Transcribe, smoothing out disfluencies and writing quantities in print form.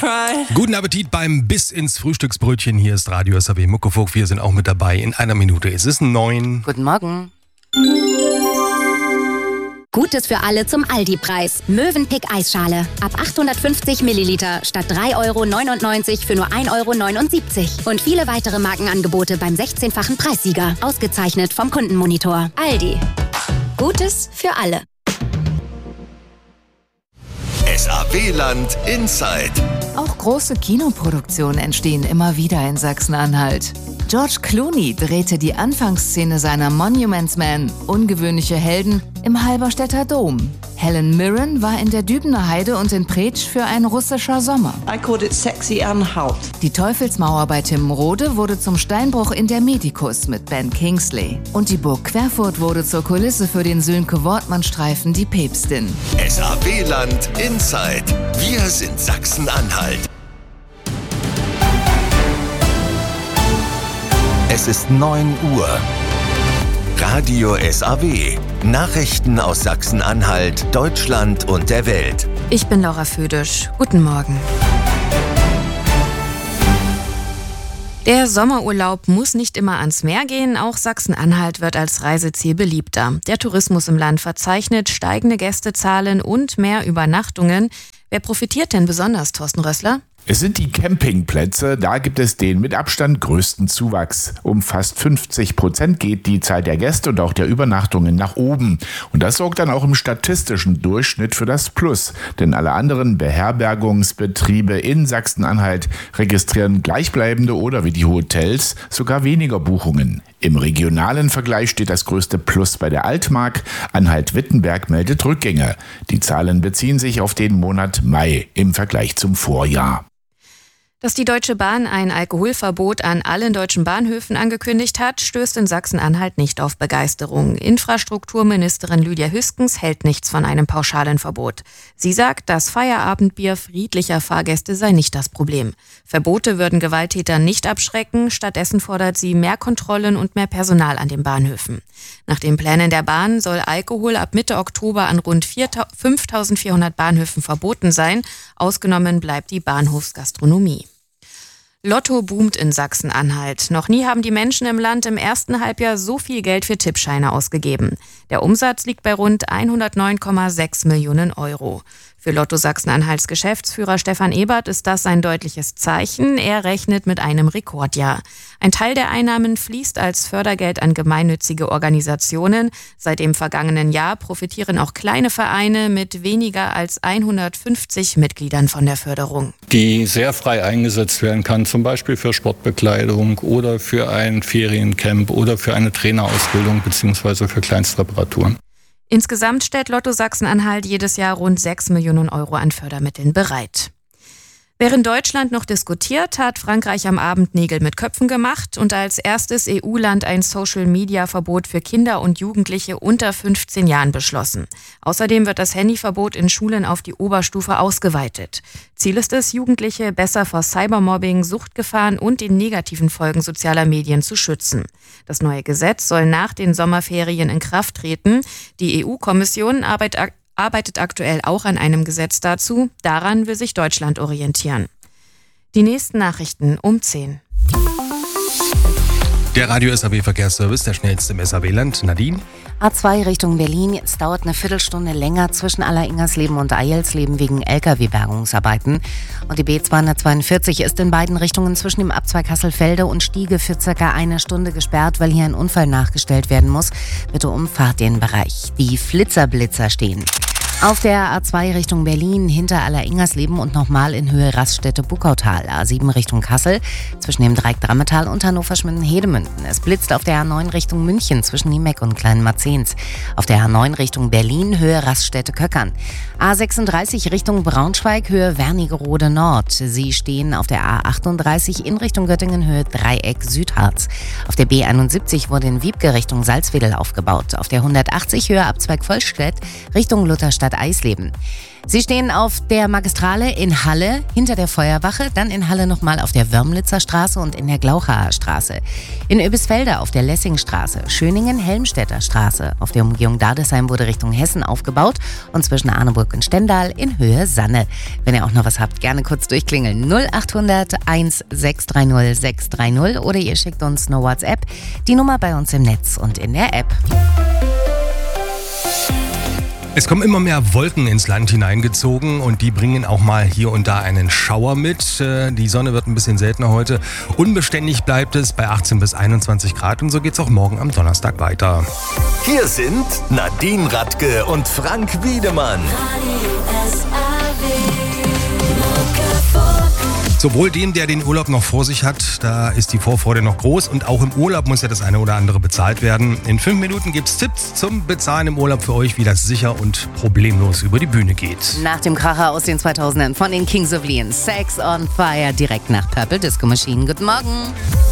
Guten Appetit beim Biss ins Frühstücksbrötchen. Hier ist Radio SAW Muckefuck. Wir sind auch mit dabei. In einer Minute ist es 9. Guten Morgen. Gutes für alle zum Aldi-Preis. Mövenpick Eisschale. Ab 850 Milliliter statt 3,99 € für nur 1,79 €. Und viele weitere Markenangebote beim 16-fachen Preissieger. Ausgezeichnet vom Kundenmonitor. Aldi. Gutes für alle. SAW-Land Inside. Auch große Kinoproduktionen entstehen immer wieder in Sachsen-Anhalt. George Clooney drehte die Anfangsszene seiner Monuments Men, ungewöhnliche Helden, im Halberstädter Dom. Helen Mirren war in der Dübener Heide und in Preetsch für Ein russischer Sommer. I called it Sexy Anhalt. Die Teufelsmauer bei Timmenrode wurde zum Steinbruch in der Medikus mit Ben Kingsley. Und die Burg Querfurt wurde zur Kulisse für den Sönke-Wortmann-Streifen Die Päpstin. SAW-Land Inside. Wir sind Sachsen-Anhalt. Es ist 9 Uhr. Radio SAW. Nachrichten aus Sachsen-Anhalt, Deutschland und der Welt. Ich bin Laura Födisch. Guten Morgen. Der Sommerurlaub muss nicht immer ans Meer gehen, auch Sachsen-Anhalt wird als Reiseziel beliebter. Der Tourismus im Land verzeichnet steigende Gästezahlen und mehr Übernachtungen. Wer profitiert denn besonders, Thorsten Rössler? Es sind die Campingplätze, da gibt es den mit Abstand größten Zuwachs. Um fast 50% geht die Zahl der Gäste und auch der Übernachtungen nach oben. Und das sorgt dann auch im statistischen Durchschnitt für das Plus. Denn alle anderen Beherbergungsbetriebe in Sachsen-Anhalt registrieren gleichbleibende oder wie die Hotels sogar weniger Buchungen. Im regionalen Vergleich steht das größte Plus bei der Altmark. Anhalt-Wittenberg meldet Rückgänge. Die Zahlen beziehen sich auf den Monat Mai im Vergleich zum Vorjahr. Dass die Deutsche Bahn ein Alkoholverbot an allen deutschen Bahnhöfen angekündigt hat, stößt in Sachsen-Anhalt nicht auf Begeisterung. Infrastrukturministerin Lydia Hüskens hält nichts von einem pauschalen Verbot. Sie sagt, das Feierabendbier friedlicher Fahrgäste sei nicht das Problem. Verbote würden Gewalttäter nicht abschrecken, stattdessen fordert sie mehr Kontrollen und mehr Personal an den Bahnhöfen. Nach den Plänen der Bahn soll Alkohol ab Mitte Oktober an rund 5.400 Bahnhöfen verboten sein. Ausgenommen bleibt die Bahnhofsgastronomie. Lotto boomt in Sachsen-Anhalt. Noch nie haben die Menschen im Land im ersten Halbjahr so viel Geld für Tippscheine ausgegeben. Der Umsatz liegt bei rund 109,6 Millionen €. Für Lotto Sachsen-Anhalts Geschäftsführer Stefan Ebert ist das ein deutliches Zeichen. Er rechnet mit einem Rekordjahr. Ein Teil der Einnahmen fließt als Fördergeld an gemeinnützige Organisationen. Seit dem vergangenen Jahr profitieren auch kleine Vereine mit weniger als 150 Mitgliedern von der Förderung. Die sehr frei eingesetzt werden kann, zum Beispiel für Sportbekleidung oder für ein Feriencamp oder für eine Trainerausbildung bzw. für Kleinstreparaturen. Insgesamt stellt Lotto Sachsen-Anhalt jedes Jahr rund 6 Millionen € an Fördermitteln bereit. Während Deutschland noch diskutiert, hat Frankreich am Abend Nägel mit Köpfen gemacht und als erstes EU-Land ein Social-Media-Verbot für Kinder und Jugendliche unter 15 Jahren beschlossen. Außerdem wird das Handyverbot in Schulen auf die Oberstufe ausgeweitet. Ziel ist es, Jugendliche besser vor Cybermobbing, Suchtgefahren und den negativen Folgen sozialer Medien zu schützen. Das neue Gesetz soll nach den Sommerferien in Kraft treten. Die EU-Kommission arbeitet aktuell auch an einem Gesetz dazu. Daran will sich Deutschland orientieren. Die nächsten Nachrichten um 10. Der Radio SAW-Verkehrsservice, der schnellste im SAW-Land. Nadine? A2 Richtung Berlin. Es dauert eine Viertelstunde länger zwischen Alleringers-Leben und Eilsleben wegen Lkw-Bergungsarbeiten. Und die B242 ist in beiden Richtungen zwischen dem Abzweig Hasselfelde und Stiege für circa eine Stunde gesperrt, weil hier ein Unfall nachgestellt werden muss. Bitte umfahrt den Bereich. Die Flitzer-Blitzer stehen. Auf der A2 Richtung Berlin hinter Alleringers-Leben und nochmal in Höhe Raststätte-Buckautal. A7 Richtung Kassel zwischen dem Dreieck Drammetal und Hannover-Schmitten-Hedemünden. Es blitzt auf der A9 Richtung München zwischen Niemeck und Kleinmarzens. Auf der A9 Richtung Berlin Höhe Raststätte-Köckern. A36 Richtung Braunschweig Höhe Wernigerode Nord. Sie stehen auf der A38 in Richtung Göttingen Höhe Dreieck Südharz. Auf der B71 wurde in Wiebke Richtung Salzwedel aufgebaut. Auf der 180 Höhe Abzweig Vollstedt Richtung Lutherstadt Bad Eisleben. Sie stehen auf der Magistrale in Halle hinter der Feuerwache, dann in Halle nochmal auf der Wörmlitzer Straße und in der Glauchaer Straße. In Oebisfelde auf der Lessingstraße, Schöningen-Helmstedter Straße. Auf der Umgehung Dardesheim wurde Richtung Hessen aufgebaut und zwischen Arneburg und Stendal in Höhe Sanne. Wenn ihr auch noch was habt, gerne kurz durchklingeln. 0800 1630 630 oder ihr schickt uns eine WhatsApp. Die Nummer bei uns im Netz und in der App. Es kommen immer mehr Wolken ins Land hineingezogen und die bringen auch mal hier und da einen Schauer mit. Die Sonne wird ein bisschen seltener heute. Unbeständig bleibt es bei 18 bis 21 Grad und so geht's auch morgen am Donnerstag weiter. Hier sind Nadine Radke und Frank Wiedemann. Sowohl dem, der den Urlaub noch vor sich hat, da ist die Vorfreude noch groß und auch im Urlaub muss ja das eine oder andere bezahlt werden. In 5 Minuten gibt's Tipps zum Bezahlen im Urlaub für euch, wie das sicher und problemlos über die Bühne geht. Nach dem Kracher aus den 2000ern von den Kings of Leon, Sex on Fire, direkt nach Purple Disco Machine. Guten Morgen.